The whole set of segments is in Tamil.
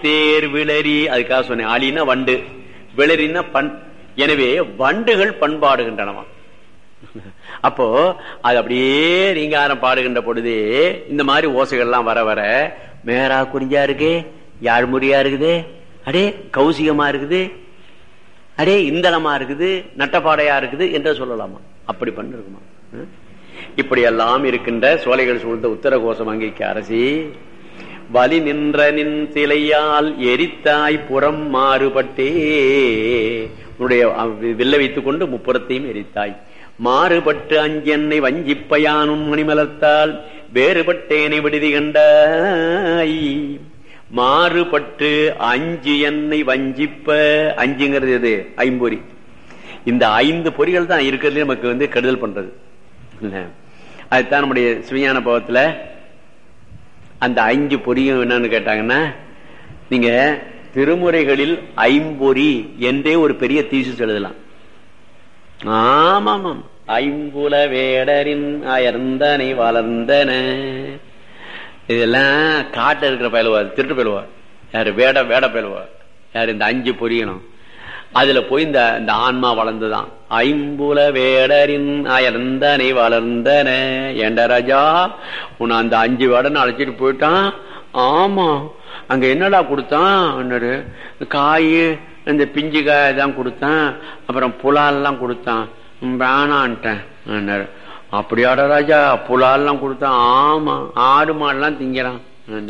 தேர் விளரி, அதுக்காக சொன்னேன். ஆலினா வண்டு, விளரின்னா பண். எனவே வண்டுகள் பண்பாடுகின்றனவா. அப்போ அது அப்படியே ரீங்காரம் பாடுகின்ற பொழுதே இந்த மாதிரி ஓசைகள்லாம் வர வர மேரா குறிஞ்சா இருக்கு, யாழ்முறியா இருக்குது, அடே கௌசிகமா இருக்குது, அடே இந்தளமா இருக்குது, நட்டப்பாடையா இருக்குது என்று சொல்லலாமா? அப்படி பண்ணிருக்குமா? இப்படி எல்லாம் இருக்கின்ற சோலைகள் சூழ்ந்த உத்தர கோசம் அங்கிக்கு அரசி, வலி நின்ற நின் சிலையால் எரித்தாய் புறம் மாறுபட்டே, உன்னுடைய வில்ல வைத்துக் கொண்டு முப்புறத்தையும் எரித்தாய். மாறுபட்டு அஞ்சென்னை வஞ்சிப்பயானும் மணிமலத்தால் வேறுபட்டேனை விடுதி கண்டாய். மாறுபட்டு அஞ்சு என்னை வஞ்சிப்ப, அஞ்சுங்கிறது எது? ஐம்பொறி. இந்த 5 பொறிகள் தான் இருக்கிறதுல நமக்கு கெடுதல் பண்றது. அதுதான் நம்முடைய சிவஞான போகத்துல அந்த 5 பொறியும் என்னன்னு கேட்டாங்கன்னா, நீங்க திருமுறைகளில் 5 பொறி என்றே ஒரு பெரிய தீசிஸ் எழுதலாம். ஆமாம், 5 வேடரின் அயர்ந்தனை வளர்ந்தன. இதெல்லாம் காட்ட இருக்கிற பயிலுவா, திருட்டு பயிலுவா. யாரு? வேட பயிலுவா. யாரு? இந்த 5 பொரியணும். அதுல போய் இந்த ஆன்மா வளர்ந்துதான். 5 வேடரின் அயர்ந்தனை வளர்ந்தன. ஏண்ட ராஜா, உன்னை அந்த 5 வேடன்னு அழைச்சிட்டு போயிட்டான். ஆமா, அங்க என்னடா கொடுத்தான்? காய், இந்த பிஞ்சு காய் தான் கொடுத்தான், அப்புறம் புலால்லாம் கொடுத்தான். வேணான்ட்டேன். அப்படியாடா ராஜா, புலால்லாம் கொடுத்தான்? ஆமா, ஆடு மாடெல்லாம் திங்கிறான்.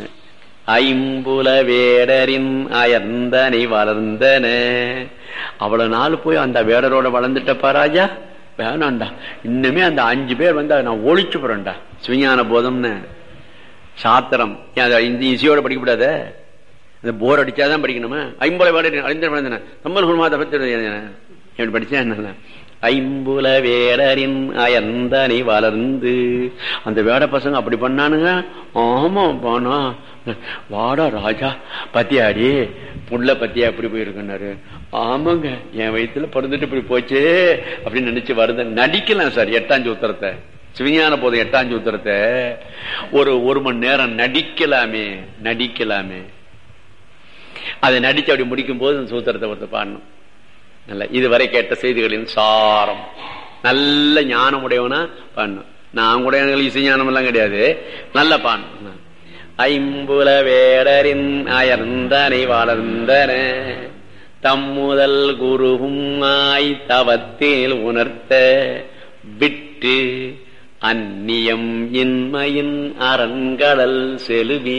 5 வேடரின் அயர்ந்தனை வளர்ந்தன. அவ்வளவு நாள் போய் அந்த வேடரோட வளர்ந்துட்டப்பா ராஜா, வேணாண்டா. இன்னுமே அந்த 5 பேர் நான் ஒழிச்சு போறேன்டா. சிவஞான போதம்னு சாத்திரம் இந்த இசையோட படிக்கப்படாத, இந்த போர் அடிச்சாதான் படிக்கணுமா? 5 வேடரின் அழிந்த தம்பல் குருமாத பத்தி படிச்சேன். 5 வேடரின் அயர்ந்தனை வளர்ந்து, அந்த வேட பசங்க அப்படி பண்ணானுங்க. ஆமா போனா, வாடா ராஜா பத்தியாடி புள்ள பத்தியா எப்படி போயிருக்குன்னாரு. ஆமாங்க, என் வயிற்றுல பிறந்துட்டு இப்படி போச்சு அப்படின்னு நினைச்சு வருது. நடிக்கலாம் சார் 8ஆம் சூத்திரத்தை, சிவஞான போதும் 8ஆம் சூத்திரத்தை ஒரு மணி நேரம் நடிக்கலாமே. அதை நடிச்சு அப்படி முடிக்கும் போது அந்த சூத்திரத்தை ஒருத்தர் பாடணும். நல்ல இதுவரை கேட்ட செய்திகளின் சாரம், நல்ல ஞானம் உடையவனா பாடணும். நான் கூட எனக்கு இசைஞானம் எல்லாம் கிடையாது, நல்ல பாடணும். 5 வேடரின் அயர்ந்தனை வளர்ந்தன, தம்முதல் குருவும் தவத்தில் உணர்த்த விட்டு அந்நியம் இன்மையின் அரண்கடல் செலுவி.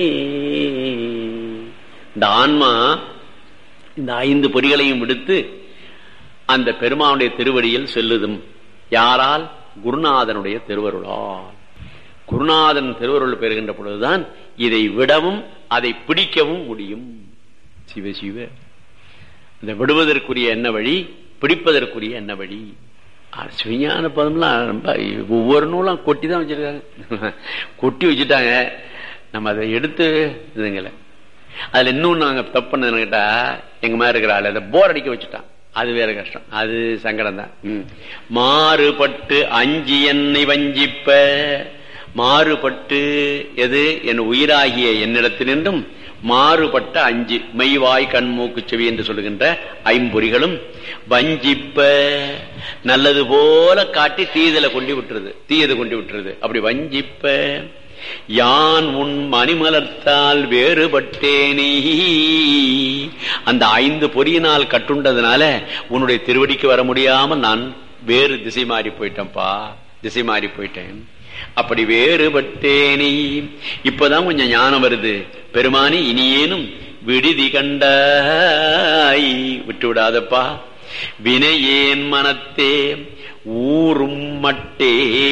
இந்த ஆன்மா இந்த 5 பொறிகளையும் விடுத்து அந்த பெருமானுடைய திருவடியில் செல்லுதும். யாரால்? குருநாதனுடைய திருவருளால். குருநாதன் திருவருள் பெறுகின்ற பொழுதுதான் இதை விடவும் அதை பிடிக்கவும் முடியும். சிவ சிவ. இந்த விடுவதற்குரிய என்ன வழி, பிடிப்பதற்குரிய என்ன வழி? சிவஞான பதம்லாம் ரொம்ப ஒவ்வொரு நூலாம் கொட்டி தான் வச்சிருக்காங்க. கொட்டி வச்சுட்டாங்க. நம்ம அதை எடுத்து இதுங்களை அதுல இன்னும் நாங்க தப்பு பண்ணது கேட்டா, எங்க மாதிரி இருக்கிற ஆளு அதை போர் அடிக்க வச்சுட்டான். அது வேற கஷ்டம், அது சங்கடம் தான். மாறுபட்டு 5 என்னை வஞ்சிப்ப, மாறுபட்டு எது? என் உயிராகிய என்னிடத்தினின்றும் மாறுபட்ட 5 மெய்வாய் கண்மூக்கு செவி என்று சொல்லுகின்ற 5 பொறிகளும் வஞ்சிப்ப, நல்லது போல காட்டி தீயதை கொண்டு விட்டுறது. அப்படி வஞ்சிப்ப, யான் உன் மணிமலர்த்தால் வேறுபட்டேனே. அந்த 5 பொறியினால் கட்டுண்டதுனால உன்னுடைய திருவடிக்கு வர முடியாமல் நான் வேறு திசை மாறி போயிட்டேன். அப்படி வேறுபட்டேனே. இப்பதான் கொஞ்சம் ஞானம் வருது. பெருமானி இனியேனும் விடுதி கண்டாய், விட்டு விடாதப்பா. வினையேன் மனத்தே ஊரும் மட்டே.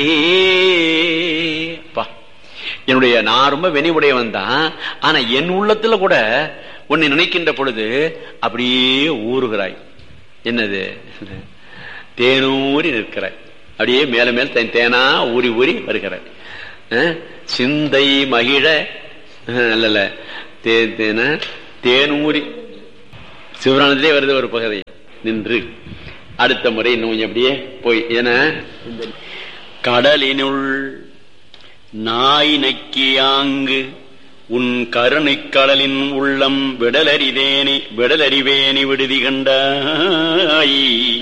என்னுடைய நான் ரொம்ப வெனி உடையவன் தான், ஆனா என் உள்ளத்துல கூட உன்னை நினைக்கின்ற பொழுது அப்படியே ஊறுகிறாய். என்னது? தேனூரி நிற்கிறாய். அப்படியே மேல மேல் தேனா ஊறி வருகிறாய். சிந்தை மகிழ அல்ல தேனூரி. சிவரானத்திலே வருது ஒரு பகுதி நின்று. அடுத்த முறை இன்னும் அப்படியே போய் என கடலினுள் நாய் நக்கியாங்கு உன் கருணைக் கடலின் உள்ளம் விடலறிவேனி விடுதி கண்டாய்.